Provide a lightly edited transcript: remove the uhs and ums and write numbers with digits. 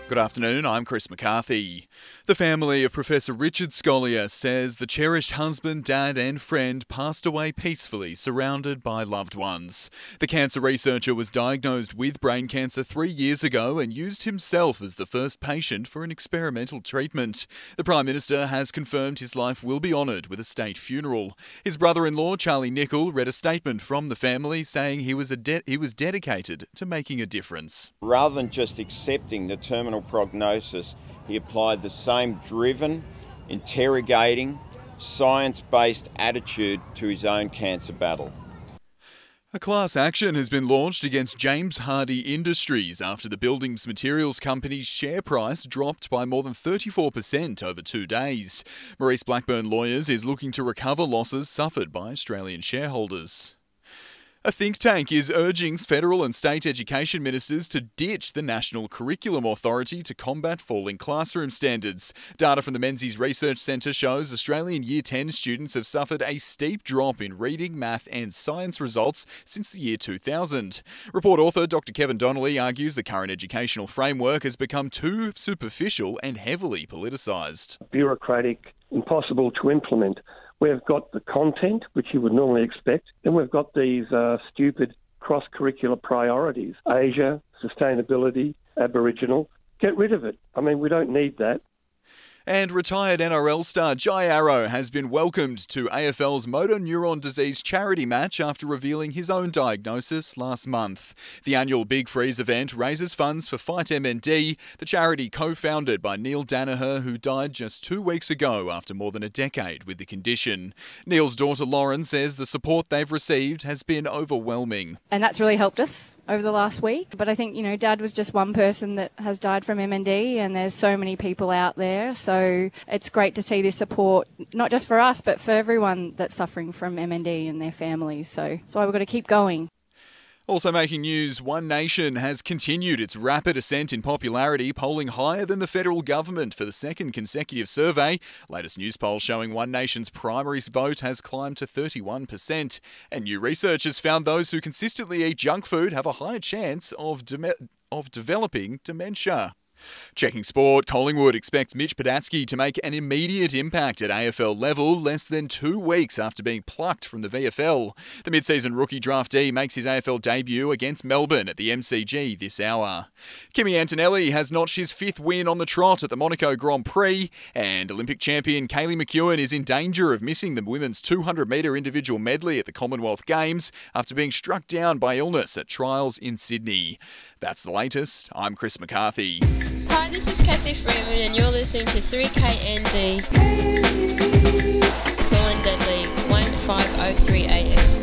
Good afternoon, I'm Chris McCarthy. The family of Professor Richard Scolyer says the cherished husband, dad and friend passed away peacefully, surrounded by loved ones. The cancer researcher was diagnosed with brain cancer 3 years ago and used himself as the first patient for an experimental treatment. The Prime Minister has confirmed his life will be honoured with a state funeral. His brother-in-law, Charlie Nicholl, read a statement from the family saying he was dedicated to making a difference. Rather than just accepting the terminal prognosis, he applied the same driven, interrogating, science-based attitude to his own cancer battle. A class action has been launched against James Hardie Industries after the buildings materials company's share price dropped by more than 34% over 2 days. Maurice Blackburn Lawyers is looking to recover losses suffered by Australian shareholders. A think tank is urging federal and state education ministers to ditch the National Curriculum Authority to combat falling classroom standards. Data from the Menzies Research Centre shows Australian Year 10 students have suffered a steep drop in reading, math and science results since the year 2000. Report author Dr Kevin Donnelly argues the current educational framework has become too superficial and heavily politicised. Bureaucratic, impossible to implement. We've got the content, which you would normally expect, and we've got these stupid cross-curricular priorities. Asia, sustainability, Aboriginal. Get rid of it. I mean, we don't need that. And retired NRL star Jai Arrow has been welcomed to AFL's motor neuron disease charity match after revealing his own diagnosis last month. The annual Big Freeze event raises funds for Fight MND, the charity co-founded by Neil Danaher, who died just 2 weeks ago after more than a decade with the condition. Neil's daughter Lauren says the support they've received has been overwhelming. And that's really helped us over the last week. But I think, Dad was just one person that has died from MND, and there's so many people out there. So it's great to see this support, not just for us, but for everyone that's suffering from MND and their families. So that's why we've got to keep going. Also making news, One Nation has continued its rapid ascent in popularity, polling higher than the federal government for the second consecutive survey. Latest news poll showing One Nation's primary vote has climbed to 31%. And new research has found those who consistently eat junk food have a higher chance of developing dementia. Checking sport, Collingwood expects Mitch Padatsky to make an immediate impact at AFL level less than 2 weeks after being plucked from the VFL. The mid-season rookie draftee makes his AFL debut against Melbourne at the MCG this hour. Kimi Antonelli has notched his 5th win on the trot at the Monaco Grand Prix, and Olympic champion Kaylee McEwen is in danger of missing the women's 200-metre individual medley at the Commonwealth Games after being struck down by illness at trials in Sydney. That's the latest. I'm Chris McCarthy. Hi, this is Kathy Freeman and you're listening to 3KND.